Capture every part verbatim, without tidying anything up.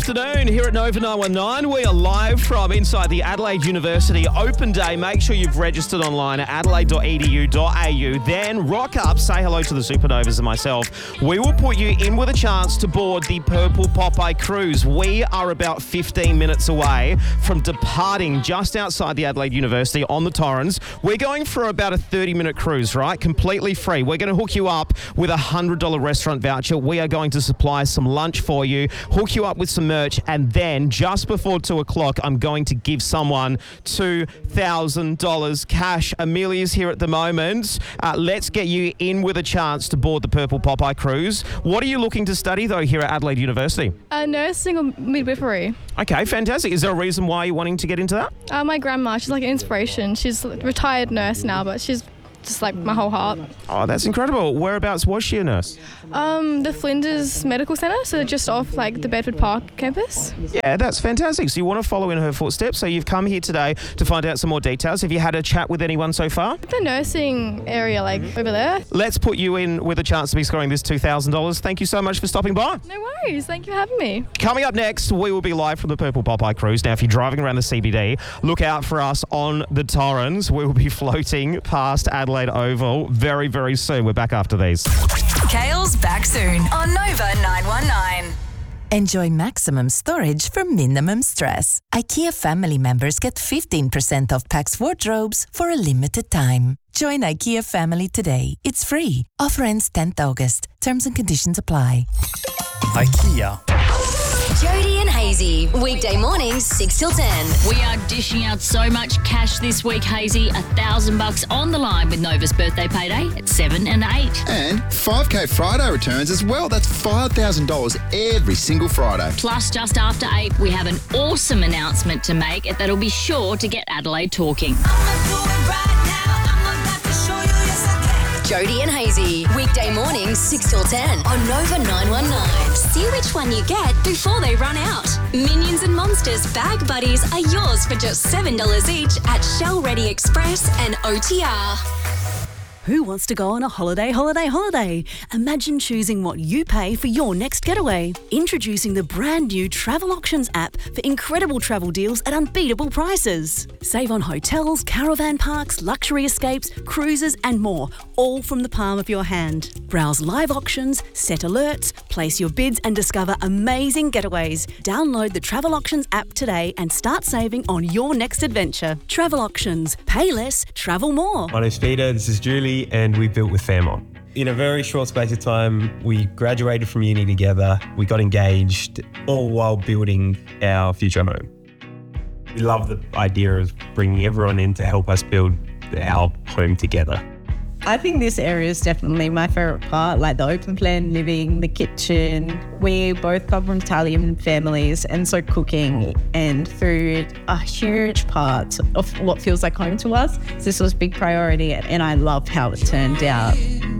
afternoon here at Nova nine one nine. We are live from inside the Adelaide University Open Day. Make sure you've registered online at adelaide dot e d u dot a u. Then rock up, say hello to the Supernovas and myself. We will put you in with a chance to board the Purple Popeye cruise. We are about fifteen minutes away from departing just outside the Adelaide University on the Torrens. We're going for about a thirty minute cruise, right? Completely free. We're going to hook you up with a one hundred dollars restaurant voucher. We are going to supply some lunch for you, hook you up with some merch, and then just before two o'clock, I'm going to give someone two thousand dollars cash. Amelia's here at the moment. Uh, let's get you in with a chance to board the Purple Popeye cruise. What are you looking to study, though, here at Adelaide University? Uh, nursing or midwifery. Okay, fantastic. Is there a reason why you're wanting to get into that? Uh, my grandma, she's like an inspiration. She's a retired nurse now, but she's just like my whole heart. Oh, that's incredible. Whereabouts was she a nurse? Um, the Flinders Medical Centre, so just off like the Bedford Park campus. Yeah, that's fantastic. So you want to follow in her footsteps. So you've come here today to find out some more details. Have you had a chat with anyone so far? The nursing area, like over there. Let's put you in with a chance to be scoring this two thousand dollars. Thank you so much for stopping by. No worries. Thank you for having me. Coming up next, we will be live from the Purple Popeye cruise. Now, if you're driving around the C B D, look out for us on the Torrens. We will be floating past Adelaide Oval very, very soon. We're back after these. Kale's back soon on Nova nine one nine. Enjoy maximum storage for minimum stress. IKEA family members get fifteen percent off Pax wardrobes for a limited time. Join IKEA family today. It's free. Offer ends tenth August. Terms and conditions apply. IKEA. Jody and Hazy, weekday mornings six till ten. We are dishing out so much cash this week, Hazy. A thousand bucks on the line with Nova's birthday payday at seven and eight. And five K Friday returns as well. That's five thousand dollars every single Friday. Plus, just after eight, we have an awesome announcement to make that'll be sure to get Adelaide talking. Jody and Hazy, weekday mornings six till ten on Nova nine one nine. See which one you get before they run out. Minions and Monsters Bag Buddies are yours for just seven dollars each at Shell Ready Express and O T R. Who wants to go on a holiday, holiday, holiday? Imagine choosing what you pay for your next getaway. Introducing the brand new Travel Auctions app for incredible travel deals at unbeatable prices. Save on hotels, caravan parks, luxury escapes, cruises and more, all from the palm of your hand. Browse live auctions, set alerts, place your bids and discover amazing getaways. Download the Travel Auctions app today and start saving on your next adventure. Travel Auctions. Pay less, travel more. My name's Peter, this is Julie, and we built with Fairmont. In a very short space of time, we graduated from uni together, we got engaged, all while building our future home. We love the idea of bringing everyone in to help us build our home together. I think this area is definitely my favourite part, like the open plan living, the kitchen. We both come from Italian families, and so cooking and food are huge parts of what feels like home to us. So this was a big priority, and I love how it turned out.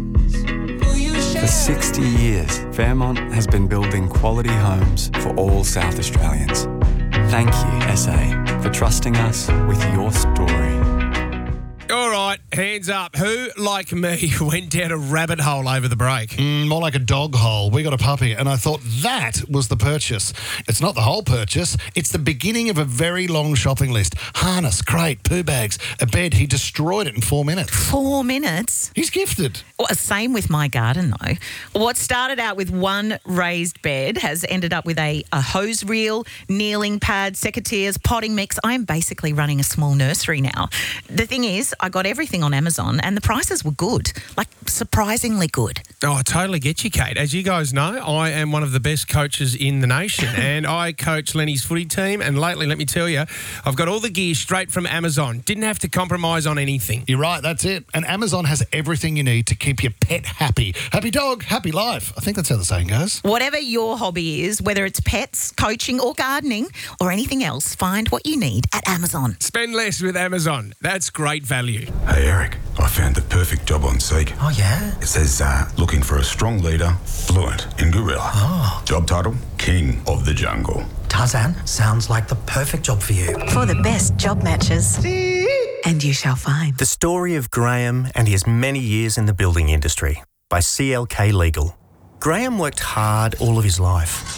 For sixty years, Fairmont has been building quality homes for all South Australians. Thank you, S A, for trusting us with your story. All right, hands up. Who, like me, went down a rabbit hole over the break? Mm, more like a dog hole. We got a puppy, and I thought that was the purchase. It's not the whole purchase. It's the beginning of a very long shopping list. Harness, crate, poo bags, a bed. He destroyed it in four minutes. Four minutes? He's gifted. Well, same with my garden, though. What started out with one raised bed has ended up with a, a hose reel, kneeling pad, secateurs, potting mix. I am basically running a small nursery now. The thing is, I got everything on Amazon and the prices were good, like surprisingly good. Oh, I totally get you, Kate. As you guys know, I am one of the best coaches in the nation and I coach Lenny's footy team, and lately, let me tell you, I've got all the gear straight from Amazon. Didn't have to compromise on anything. You're right, that's it. And Amazon has everything you need to keep your pet happy. Happy dog, happy life. I think that's how the saying goes. Whatever your hobby is, whether it's pets, coaching or gardening or anything else, find what you need at Amazon. Spend less with Amazon. That's great value. Hey Eric, I found the perfect job on Seek. Oh yeah? It says uh, looking for a strong leader, fluent in gorilla. Oh. Job title, King of the Jungle. Tarzan, sounds like the perfect job for you. For the best job matches. And you shall find. The story of Graham and his many years in the building industry by C L K Legal. Graham worked hard all of his life.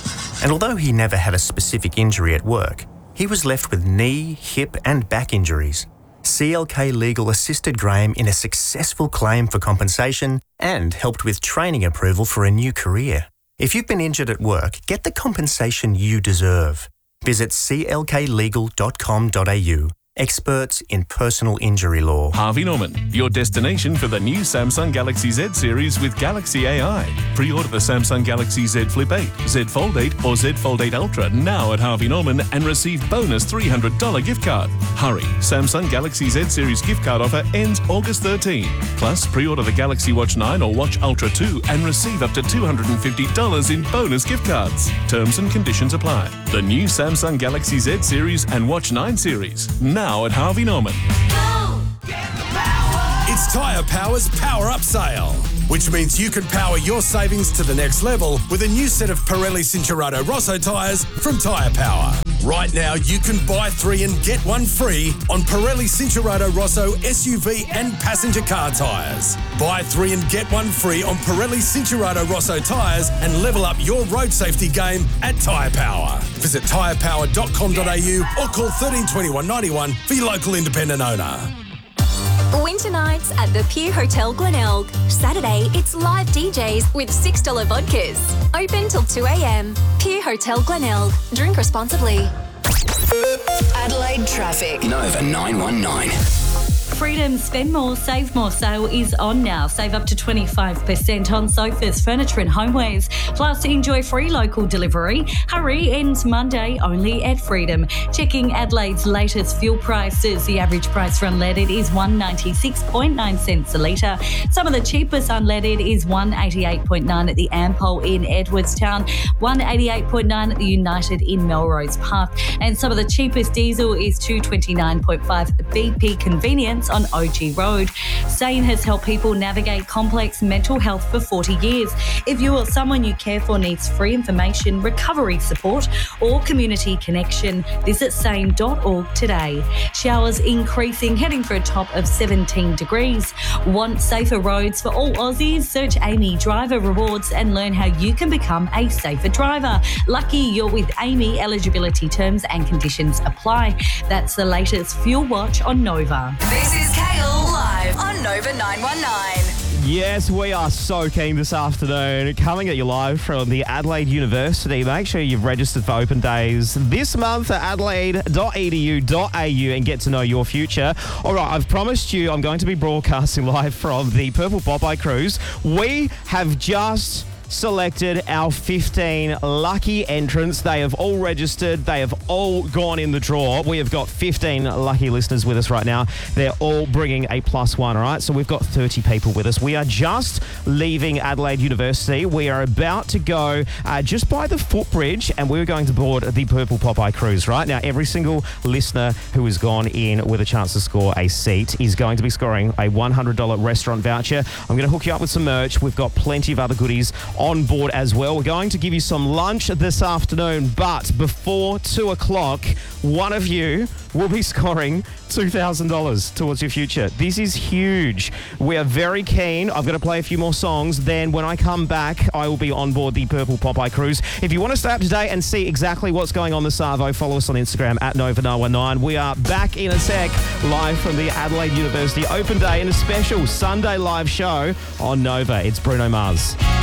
And although he never had a specific injury at work, he was left with knee, hip and back injuries. C L K Legal assisted Graham in a successful claim for compensation and helped with training approval for a new career. If you've been injured at work, get the compensation you deserve. Visit c l k legal dot com dot a u. Experts in personal injury law. Harvey Norman, your destination for the new Samsung Galaxy Z series with Galaxy A I. Pre-order the Samsung Galaxy Z Flip eight, Z Fold eight or Z Fold eight Ultra now at Harvey Norman and receive bonus three hundred dollars gift card. Hurry, Samsung Galaxy Z series gift card offer ends August thirteenth. Plus, pre-order the Galaxy Watch nine or Watch Ultra two and receive up to two hundred fifty dollars in bonus gift cards. Terms and conditions apply. The new Samsung Galaxy Z series and Watch nine series now Now at Harvey Norman. It's Tyre Power's Power Up Sale, which means you can power your savings to the next level with a new set of Pirelli Cinturato Rosso tyres from Tyre Power. Right now, you can buy three and get one free on Pirelli Cinturato Rosso S U V and passenger car tyres. Buy three and get one free on Pirelli Cinturato Rosso tyres and level up your road safety game at Tyre Power. Visit tyre power dot com dot a u or call thirteen twenty-one ninety-one for your local independent owner. Winter nights at the Pier Hotel Glenelg. Saturday, it's live D Js with six dollars vodkas. Open till two a.m. Pier Hotel Glenelg. Drink responsibly. Adelaide traffic. Nova nine one nine. Freedom Spend More, Save More sale is on now. Save up to twenty-five percent on sofas, furniture and homewares. Plus, enjoy free local delivery. Hurry, ends Monday only at Freedom. Checking Adelaide's latest fuel prices. The average price for unleaded is one dollar ninety-six point nine cents a litre. Some of the cheapest unleaded is one dollar eighty-eight point nine at the Ampol in Edwardstown, one dollar eighty-eight point nine at the United in Melrose Park. And some of the cheapest diesel is two dollars twenty-nine point five B P Convenience on O G Road. SANE has helped people navigate complex mental health for forty years. If you or someone you care for needs free information, recovery support or community connection, visit sane dot org today. Showers increasing, heading for a top of seventeen degrees. Want safer roads for all Aussies? Search Amy Driver Rewards and learn how you can become a safer driver. Lucky you're with Amy. Eligibility terms and conditions apply. That's the latest Fuel Watch on Nova. This is Kale live on Nova nine one nine. Yes, we are so keen this afternoon. Coming at you live from the Adelaide University. Make sure you've registered for open days this month at adelaide dot e d u dot a u and get to know your future. All right, I've promised you I'm going to be broadcasting live from the Purple Popeye Cruise. We have just selected our fifteen lucky entrants. They have all registered. They have all gone in the draw. We have got fifteen lucky listeners with us right now. They're all bringing a plus one, all right? So we've got thirty people with us. We are just leaving Adelaide University. We are about to go uh, just by the footbridge and we're going to board the Purple Popeye Cruise, right? Now, every single listener who has gone in with a chance to score a seat is going to be scoring a one hundred dollars restaurant voucher. I'm going to hook you up with some merch. We've got plenty of other goodies on board as well. We're going to give you some lunch this afternoon, but before two o'clock, one of you will be scoring two thousand dollars towards your future. This is huge. We are very keen. I've got to play a few more songs. Then when I come back, I will be on board the Purple Popeye Cruise. If you want to stay up to date and see exactly what's going on this Savo, follow us on Instagram at Nova nine one nine. We are back in a sec, live from the Adelaide University Open Day and a special Sunday live show on Nova. It's Bruno Mars.